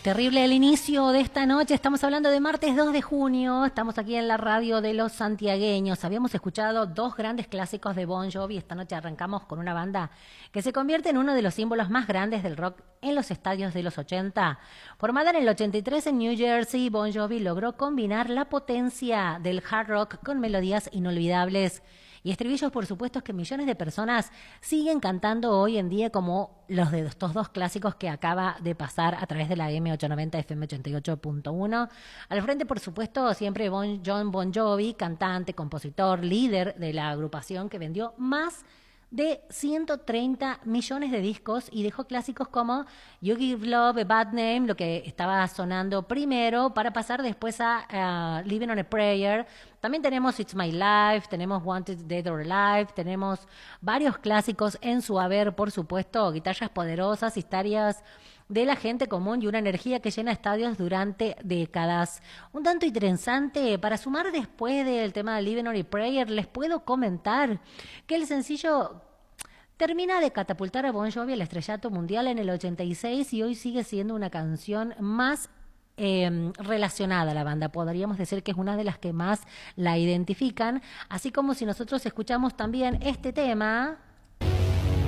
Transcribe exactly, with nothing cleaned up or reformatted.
Terrible el inicio de esta noche. Estamos hablando de martes dos de junio. Estamos aquí en la radio de los santiagueños. Habíamos escuchado dos grandes clásicos de Bon Jovi. Esta noche arrancamos con una banda que se convierte en uno de los símbolos más grandes del rock en los estadios de los ochenta. Formada en el ochenta y tres en New Jersey, Bon Jovi logró combinar la potencia del hard rock con melodías inolvidables y estribillos, por supuesto, que millones de personas siguen cantando hoy en día, como los de estos dos clásicos que acaba de pasar a través de la M ochocientos noventa F M ochenta y ocho punto uno. Al frente, por supuesto, siempre bon, John Bon Jovi, cantante, compositor, líder de la agrupación que vendió más de ciento treinta millones de discos y dejó clásicos como You Give Love a Bad Name, lo que estaba sonando primero, para pasar después a uh, Living on a Prayer. También tenemos It's My Life, tenemos Wanted Dead or Alive, tenemos varios clásicos en su haber, por supuesto, guitarras poderosas, historias de la gente común y una energía que llena estadios durante décadas. Un tanto interesante, para sumar después del tema de Living on a Prayer, les puedo comentar que el sencillo termina de catapultar a Bon Jovi al estrellato mundial en el ochenta y seis y hoy sigue siendo una canción más Eh, relacionada a la banda. Podríamos decir que es una de las que más la identifican, así como si nosotros escuchamos también este tema.